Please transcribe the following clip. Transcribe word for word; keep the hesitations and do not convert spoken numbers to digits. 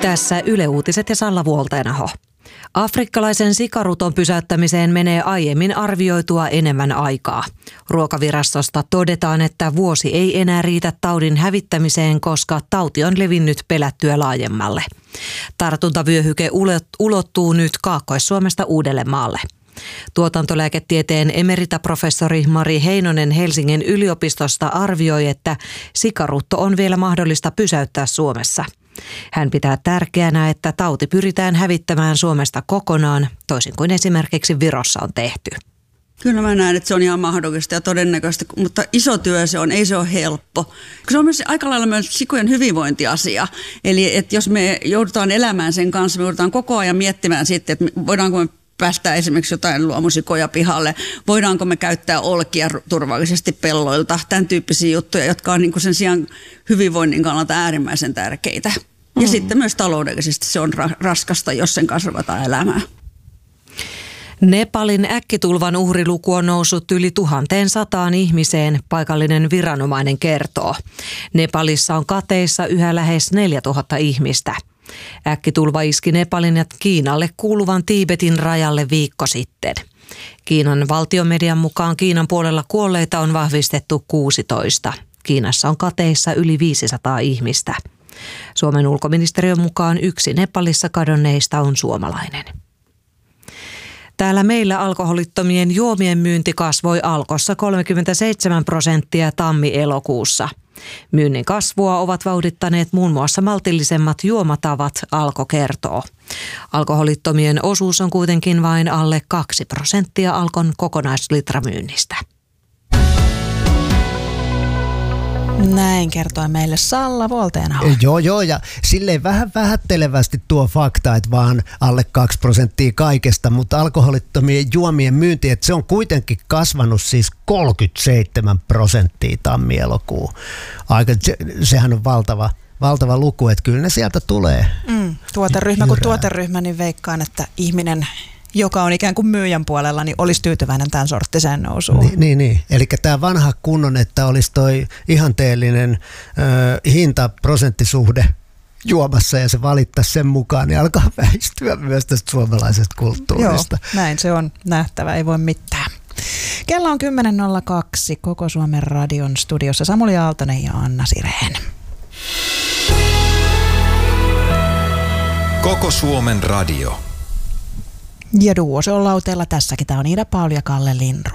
Tässä Yle Uutiset ja Salla Vuolteenaho. Afrikkalaisen sikaruton pysäyttämiseen menee aiemmin arvioitua enemmän aikaa. Ruokavirastosta todetaan, että vuosi ei enää riitä taudin hävittämiseen, koska tauti on levinnyt pelättyä laajemmalle. Tartuntavyöhyke ulottuu nyt Kaakkois-Suomesta Uudellemaalle. Tuotantolääketieteen emeritaprofessori Mari Heinonen Helsingin yliopistosta arvioi, että sikarutto on vielä mahdollista pysäyttää Suomessa. Hän pitää tärkeänä, että tauti pyritään hävittämään Suomesta kokonaan, toisin kuin esimerkiksi Virossa on tehty. Kyllä mä näen, että se on ihan mahdollista ja todennäköistä, mutta iso työ se on, ei se ole helppo. Se on myös aika lailla myös sikojen hyvinvointiasia. Eli että jos me joudutaan elämään sen kanssa, me joudutaan koko ajan miettimään sitten, että voidaanko me päästää esimerkiksi jotain luomusikoja pihalle, voidaanko me käyttää olkia turvallisesti pelloilta, tämän tyyppisiä juttuja, jotka on niin kuin sen sijaan hyvinvoinnin kannalta äärimmäisen tärkeitä. Ja mm. sitten myös taloudellisesti se on ra- raskasta, jos sen kanssa ruvetaan elämään. Nepalin äkkitulvan uhriluku on noussut yli tuhanteen sataan ihmiseen, paikallinen viranomainen kertoo. Nepalissa on kateissa yhä lähes neljätuhatta ihmistä. Äkkitulva iski Nepalin ja Kiinalle kuuluvan Tiibetin rajalle viikko sitten. Kiinan valtiomedian mukaan Kiinan puolella kuolleita on vahvistettu kuusitoista. Kiinassa on kateissa yli viisisataa ihmistä. Suomen ulkoministeriön mukaan yksi Nepalissa kadonneista on suomalainen. Täällä meillä alkoholittomien juomien myynti kasvoi Alkossa kolmekymmentäseitsemän prosenttia tammi-elokuussa. Myynnin kasvua ovat vauhdittaneet muun muassa maltillisemmat juomatavat, Alko kertoo. Alkoholittomien osuus on kuitenkin vain alle kaksi prosenttia Alkon kokonaislitraamyynnistä. Näin kertoi meille Salla Vuolteenaho. Joo, joo, ja silleen vähän vähättelevästi tuo fakta, että vaan alle kaksi prosenttia kaikesta, mutta alkoholittomien juomien myynti, että se on kuitenkin kasvanut siis kolmekymmentäseitsemän prosenttia tammi-elokuun. Aika, se, sehän on valtava, valtava luku, että kyllä ne sieltä tulee. Mm, tuoteryhmä kuin tuoteryhmä, niin veikkaan, että ihminen, joka on ikään kuin myyjän puolella, niin olisi tyytyväinen tämän sorttiseen nousuun. Niin, niin, niin. Eli tämä vanha kunnon, että olisi toi ihanteellinen ö, hinta-prosenttisuhde juomassa ja se valittaisi sen mukaan, niin alkaa väistyä myös tästä suomalaisesta kulttuurista. Joo, näin se on nähtävä, ei voi mitään. Kello on kymmenen nolla kaksi Koko Suomen radion studiossa Samuli Aaltonen ja Anna Sireen. Koko Suomen radio. Ja duo se on lauteella tässäkin. Tämä on Ida Pauli ja Kalle Lindroos.